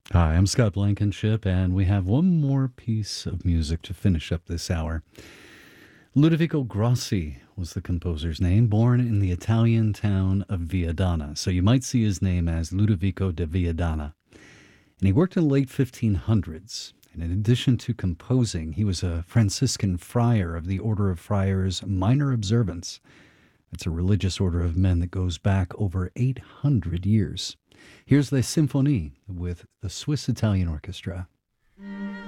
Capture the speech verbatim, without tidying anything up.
Hi, I'm Scott Blankenship, and we have one more piece of music to finish up this hour. Ludovico Grossi was the composer's name, born in the Italian town of Viadana. So you might see his name as Ludovico de Viadana. And he worked in the late fifteen hundreds. And in addition to composing, he was a Franciscan friar of the Order of Friars Minor Observance. It's a religious order of men that goes back over eight hundred years. Here's the Symphonie with the Swiss Italian Orchestra.